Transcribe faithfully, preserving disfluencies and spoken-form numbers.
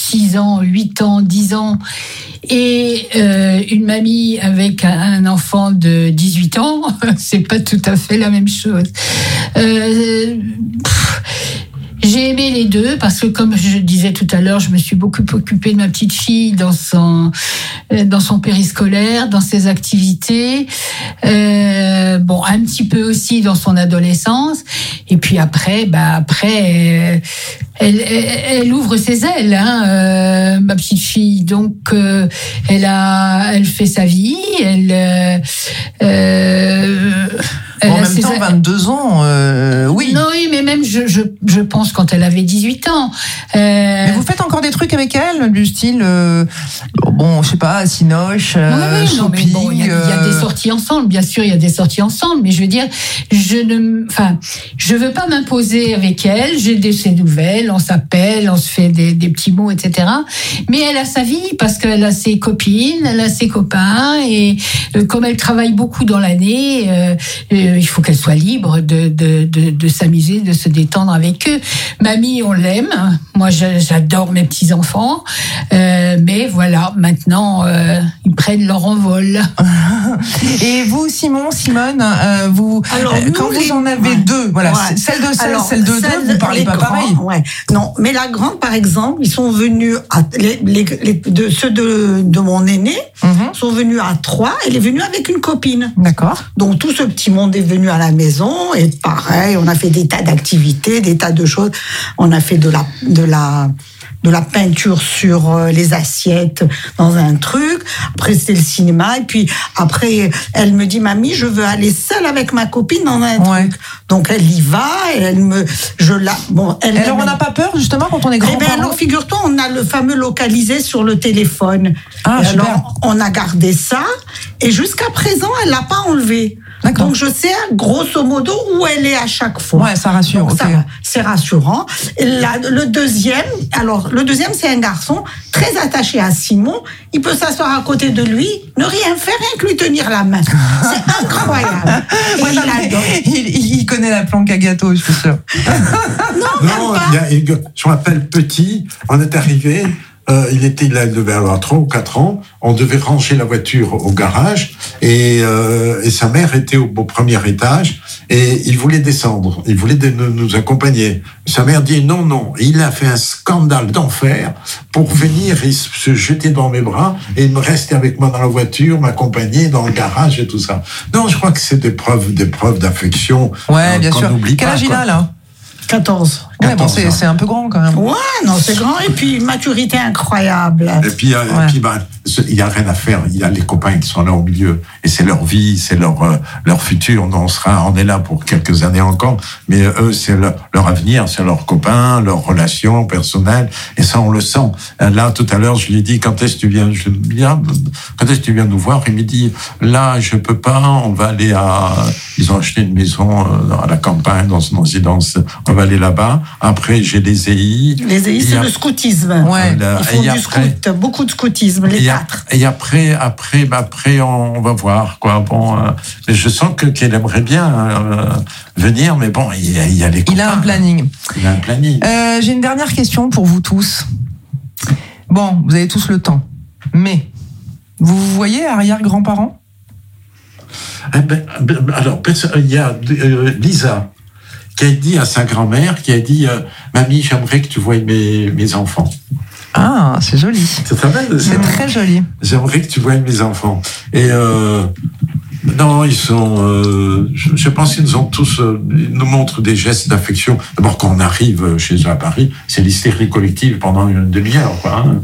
six ans, huit ans, dix ans, et euh, une mamie avec un enfant de dix-huit ans, c'est pas tout à fait la même chose. Euh, pff, J'ai aimé les deux parce que, comme je disais tout à l'heure, je me suis beaucoup occupée de ma petite fille dans son dans son périscolaire, dans ses activités, euh, bon, un petit peu aussi dans son adolescence. Et puis après, bah après, elle, elle, elle ouvre ses ailes, hein, euh, ma petite fille. Donc, euh, elle a, elle fait sa vie. Elle euh, euh, En même temps, vingt-deux ans, euh, oui. Non, oui, mais même, je, je, je pense quand elle avait dix-huit ans. Euh... Mais vous faites encore des trucs avec elle, du style, euh, bon, je sais pas, Cinoche, euh, oui, shopping. Non, mais bon, il y, euh... y a des sorties ensemble, bien sûr, il y a des sorties ensemble, mais je veux dire, je ne, enfin, je veux pas m'imposer avec elle. J'ai des ses nouvelles, on s'appelle, on se fait des, des petits mots, et cetera. Mais elle a sa vie parce qu'elle a ses copines, elle a ses copains, et euh, comme elle travaille beaucoup dans l'année. Euh, euh, il faut qu'elle soit libre de, de, de, de s'amuser, de se détendre avec eux. Mamie, on l'aime. Moi, j'adore mes petits-enfants. Euh, mais voilà, maintenant, euh, ils prennent leur envol. Et vous, Simon, Simone, euh, vous, Alors, euh, nous, quand les... vous en avez ouais. deux, voilà, ouais. celle de seize, Alors, celle de deux, vous ne parlez pas grands, pareil. Ouais. Non, mais la grande, par exemple, ils sont venus, à, les, les, les, de, ceux de, de mon aîné mm-hmm. sont venus à trois, elle est venue avec une copine. D'accord. Donc, tout ce petit monde est venu à la maison, et pareil, on a fait des tas d'activités, des tas de choses. On a fait de la, de la, de la peinture sur les assiettes dans un truc. Après, c'était le cinéma. Et puis, après, elle me dit, mamie, je veux aller seule avec ma copine dans un ouais. truc. Donc, elle y va, et elle me, je la, bon, elle. Alors, on n'a pas peur, justement, quand on est grand-parent? Eh bien, alors, figure-toi, on a le fameux localisé sur le téléphone. Ah, et super. Alors, on a gardé ça, et jusqu'à présent, elle l'a pas enlevé. D'accord. Donc, je sais, grosso modo, où elle est à chaque fois. Ouais, ça rassure. Donc, okay. ça, c'est rassurant. Et la, le deuxième, alors, le deuxième, c'est un garçon très attaché à Simon. Il peut s'asseoir à côté de lui, ne rien faire, rien que lui tenir la main. C'est incroyable. Ouais, il, il, il connaît la planque à gâteau, je suis sûr. non, non il y a, je m'appelle Petit. On est arrivé. Euh, il était, il devait avoir trois ou quatre ans. On devait ranger la voiture au garage et, euh, et sa mère était au, au premier étage et il voulait descendre. Il voulait de, de, nous accompagner. Sa mère dit non, non. Et il a fait un scandale d'enfer pour venir et se jeter dans mes bras et me rester avec moi dans la voiture, m'accompagner dans le garage et tout ça. Non, je crois que c'est des preuves, des preuves d'affection. Ouais, euh, bien sûr. Quel âge il a là? quatorze. Ouais, bon, c'est, c'est un peu grand quand même. Ouais, non, c'est grand. Et puis, une maturité incroyable. Et puis, euh, ouais. et puis bah, il n'y a rien à faire. Il y a les copains qui sont là au milieu. Et c'est leur vie, c'est leur, euh, leur futur. On, sera, on est là pour quelques années encore. Mais eux, c'est leur, leur avenir, c'est leurs copains, leurs relations personnelles. Et ça, on le sent. Là, tout à l'heure, je lui ai dit, quand est-ce que tu viens, je, bien, quand est-ce que tu viens nous voir? Il me dit, là, je peux pas. On va aller à... Ils ont acheté une maison à la campagne, dans une résidence. On va aller là-bas. Après, j'ai les E I. Les E I, c'est a... le scoutisme. Ouais. Ils font du après... scout, beaucoup de scoutisme, les et quatre. A... Et après, après, bah après, on va voir, quoi. Bon, euh... je sens que qu'elle aimerait bien euh, venir, mais bon, il y a, il y a les copains. Il a un planning. Il a un planning. Euh, j'ai une dernière question pour vous tous. Bon, vous avez tous le temps, mais vous vous voyez arrière-grands-parents? Eh ben, alors, il y a euh, Lisa qui a dit à sa grand-mère, qui a dit euh, « Mamie, j'aimerais que tu voies mes, mes enfants. » Ah, c'est joli. C'est très belle. C'est ça. Très joli. J'aimerais que tu voies mes enfants. Et euh, non, ils sont... Euh, je, je pense qu'ils nous ont tous... Euh, ils nous montrent des gestes d'affection. D'abord, quand on arrive chez eux à Paris, c'est l'hystérie collective pendant une demi-heure, quoi. Hein.